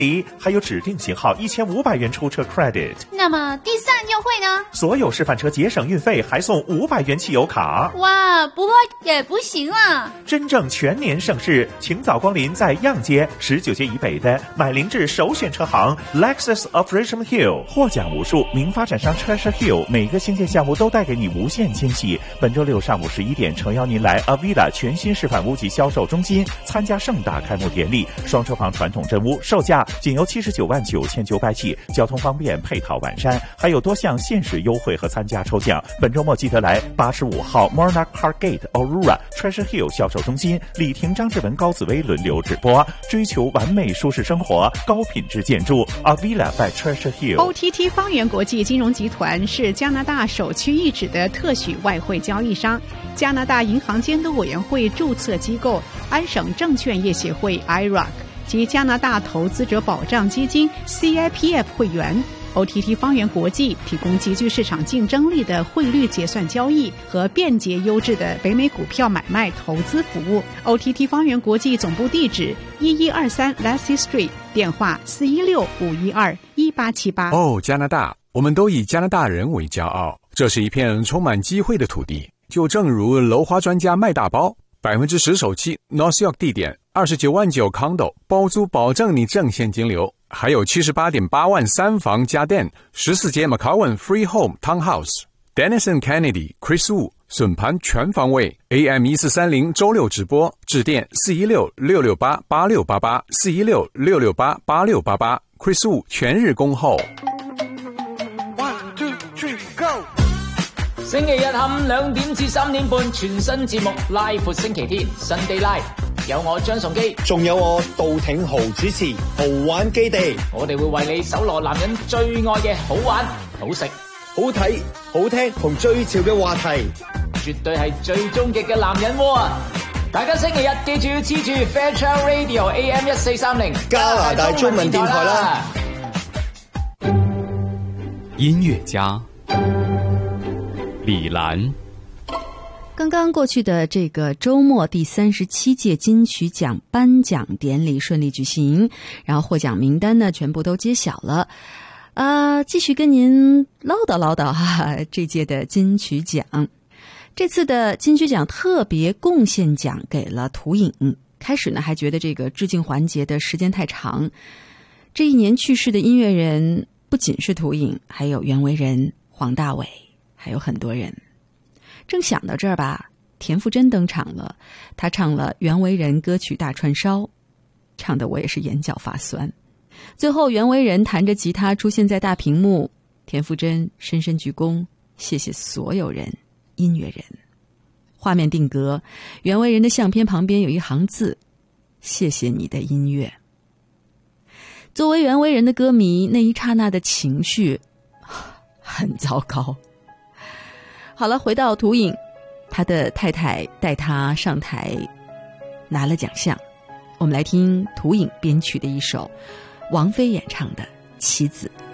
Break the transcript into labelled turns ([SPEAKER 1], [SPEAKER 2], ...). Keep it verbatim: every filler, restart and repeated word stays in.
[SPEAKER 1] 还有指定型号一千五百元出车 credit。
[SPEAKER 2] 那么第三优惠呢？
[SPEAKER 1] 所有示范车节省运费，还送五百元汽油卡。
[SPEAKER 2] 哇，不过也不行啊！
[SPEAKER 1] 真正全年盛世，请早光临在样街十九街以北的买凌志首选车行 Lexus of Richmond Hill， 获奖无数，名发展商 Treasure Hill 每个新建项目都带给你无限惊喜。本周六上午十一点，诚邀您来 Avila 全新示范屋及销售中心参加盛大开幕典礼。双车房传统真屋售价仅由七十九万九千九百起，交通方便，配套完善，还有多项限时优惠和参加抽奖。本周末记得来八十五号 Monarch Car Gate Aurora Treasure Hill 销售中心，李婷、张志文、高紫薇轮流直播，追求完美舒适生活，高品质建筑 Avila by Treasure Hill。
[SPEAKER 3] O T T 方圆国际金融集团是加拿大首屈一指的特许外汇交易商，加拿大银行监督委员会注册机构，安省证券业协会 I R A C 及加拿大投资者保障基金 C I P F 会员。O T T 方圆国际提供极具市场竞争力的汇率结算交易和便捷优质的北美股票买卖投资服务。O T T 方圆国际总部地址一一二三 Lassie Street， 电话四一六五一二一八七八。
[SPEAKER 4] 哦，加拿大，我们都以加拿大人为骄傲，这是一片充满机会的土地。就正如楼花专家卖大包，百分之十首期 North York 地点，二十九万九 condo 包租，保证你正现金流。还有七十八点八万三房家电，十四街 McCowan Free Home Townhouse， Denison Kennedy Chris Wu 笋盘全方位 A M 一四三零 周六直播，致电四一六六六八八六八八 四一六六六八八六八八 Chris Wu 全日恭候。
[SPEAKER 5] One two three go。
[SPEAKER 6] 星期日下午兩點至三點半，全新節目 Live 星期天 Sunday Live， 有我張崇基，
[SPEAKER 7] 仲有我杜挺豪主持豪玩基地。
[SPEAKER 6] 我哋會為你搜羅男人最愛嘅好玩、好食、
[SPEAKER 7] 好睇、好聽同最潮嘅話題，
[SPEAKER 6] 絕對係最終極嘅男人窩啊！大家星期日記住要黐住 Fairchild Radio A M 一四三零
[SPEAKER 7] 加拿大中文電台啦。
[SPEAKER 8] 音樂家李蘭。
[SPEAKER 9] 刚刚过去的这个周末，第三十七届金曲奖颁奖典礼顺利举行，然后获奖名单呢全部都揭晓了。啊，继续跟您唠叨唠叨哈，这届的金曲奖，这次的金曲奖特别贡献奖给了图影。开始呢还觉得这个致敬环节的时间太长，这一年去世的音乐人不仅是图影，还有袁惟仁、黄大炜，还有很多人。正想到这儿吧，田馥甄登场了，她唱了袁惟仁歌曲《大串烧》，唱得我也是眼角发酸。最后袁惟仁弹着吉他出现在大屏幕，田馥甄深深鞠躬，谢谢所有人，音乐人。画面定格，袁惟仁的相片旁边有一行字，谢谢你的音乐。作为袁惟仁的歌迷，那一刹那的情绪很糟糕。好了，回到图影，他的太太带他上台拿了奖项。我们来听图影编曲的一首王菲演唱的《棋子》。